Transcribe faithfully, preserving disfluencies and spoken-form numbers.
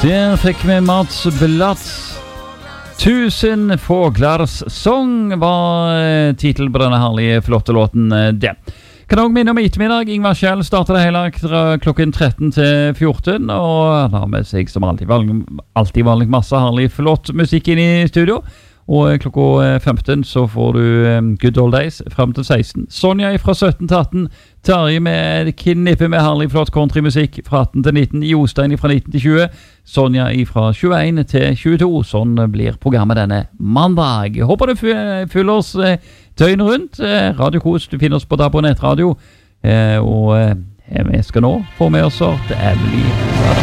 Der fikk vi Mats Blatz. Tusen fåglars sång var titel på denne herlige, flotte låten det. Kan også minne om ettermiddag. Ingvar Kjell starter det hele klokken tretten til fjorten, og han har med seg som alltid, alltid vanlig masse herlig, flott musikk inn i studio. Og klokka femten så får du Good Old Days frem til seksten. Sonja fra sytten til atten. Terje med knippe med herlig flott countrymusikk fra atten til nitten. Jostein fra nitten til tjue. Sonja fra tjueen til tjueto. Sånn blir programmet denne mandag. Håper du følger oss døgnet rundt. Radio Kos, du finner oss på D A B og nettradio. Og vi skal nå få med oss det er vel